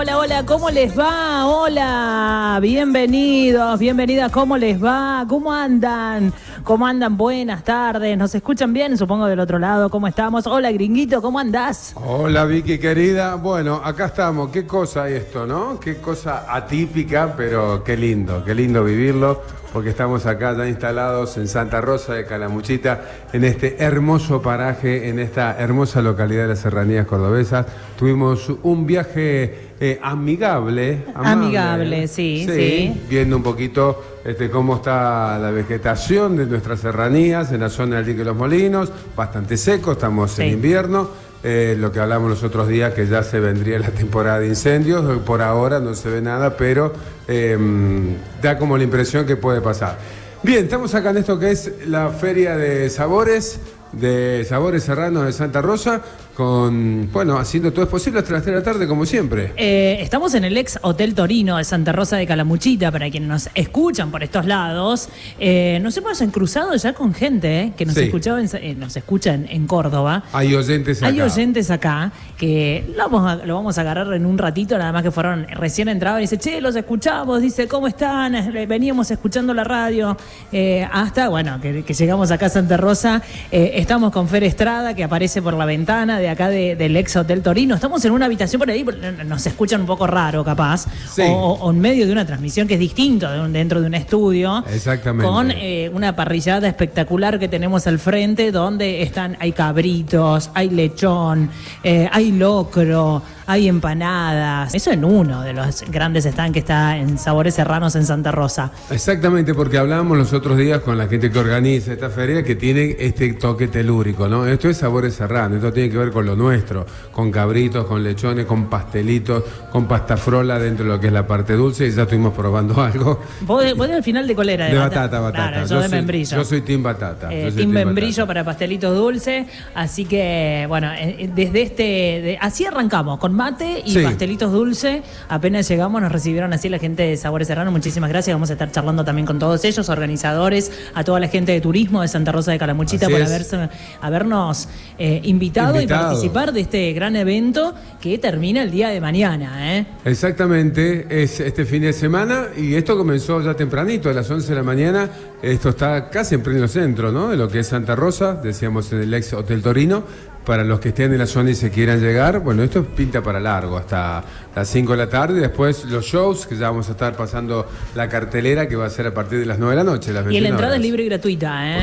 Hola, hola, ¿cómo les va? Hola, bienvenidos, bienvenidas, ¿cómo les va? ¿Cómo andan? ¿Cómo andan? Buenas tardes, ¿nos escuchan bien? Supongo del otro lado, ¿cómo estamos? Hola, gringuito, ¿cómo andás? Hola, Vicky, querida. Bueno, acá estamos. Qué cosa esto, ¿no? Qué cosa atípica, pero qué lindo vivirlo, porque estamos acá ya instalados en Santa Rosa de Calamuchita, en este hermoso paraje, en esta hermosa localidad de las Serranías Cordobesas. Tuvimos un viaje amigable, sí. Viendo un poquito cómo está la vegetación de nuestras serranías en la zona del dique de los Molinos, bastante seco, estamos en invierno. Lo que hablamos los otros días, que ya se vendría la temporada de incendios, por ahora no se ve nada, pero da como la impresión que puede pasar. Bien, estamos acá en esto que es la Feria de Sabores Serranos de Santa Rosa, haciendo todo es posible hasta las 3 de la tarde, como siempre. Estamos en el ex Hotel Torino de Santa Rosa de Calamuchita, para quienes nos escuchan por estos lados. Nos hemos cruzado ya con gente que nos escucha en Córdoba. Hay oyentes acá que lo vamos a agarrar en un ratito, nada más que fueron recién entrados y dice, che, los escuchamos, dice, ¿cómo están? Veníamos escuchando la radio, hasta, que llegamos acá a Santa Rosa. Estamos con Fer Estrada, que aparece por la ventana de acá del ex Hotel Torino. Estamos en una habitación por ahí, nos escuchan un poco raro capaz, o en medio de una transmisión que es distinto dentro de un estudio. Exactamente. Con una parrillada espectacular que tenemos al frente, donde hay cabritos, hay lechón, hay locro, hay empanadas. Eso en uno de los grandes stands que está en Sabores Serranos en Santa Rosa. Exactamente, porque hablábamos los otros días con la gente que organiza esta feria, que tiene este toque telúrico, ¿no? Esto es Sabores Serranos, esto tiene que ver con lo nuestro, con cabritos, con lechones, con pastelitos, con pastafrola dentro de lo que es la parte dulce, y ya estuvimos probando algo. Vos al final de colera. De batata. Claro, yo de membrillo. Yo soy team batata. Team membrillo para pastelitos dulces, así que, desde así arrancamos, con mate y pastelitos dulces. Apenas llegamos, nos recibieron así la gente de Sabores Serranos. Muchísimas gracias, vamos a estar charlando también con todos ellos, organizadores, a toda la gente de turismo de Santa Rosa de Calamuchita, por habernos invitado y participar de este gran evento que termina el día de mañana. Exactamente, es este fin de semana, y esto comenzó ya tempranito, a las 11 de la mañana. Esto está casi en pleno centro, ¿no?, de lo que es Santa Rosa, decíamos en el ex Hotel Torino. Para los que estén en la zona y se quieran llegar, esto pinta para largo, hasta las 5 de la tarde. Después los shows, que ya vamos a estar pasando la cartelera, que va a ser a partir de las 9 de la noche. Las 21 y la entrada horas. Es libre y gratuita,